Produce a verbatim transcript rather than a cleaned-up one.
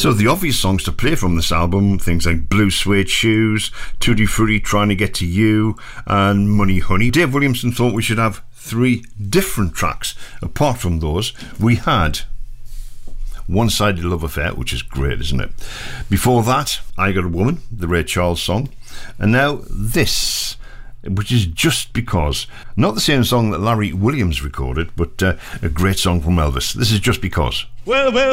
So the obvious songs to play from this album, things like Blue Suede Shoes, Tutti Frutti, Trying to Get to You, and Money Honey. Dave Williamson thought we should have three different tracks. Apart from those, we had One-Sided Love Affair, which is great, isn't it? Before that, I Got a Woman, the Ray Charles song. And now this, which is Just Because. Not the same song that Larry Williams recorded, but uh, a great song from Elvis. This is Just Because. Well, well.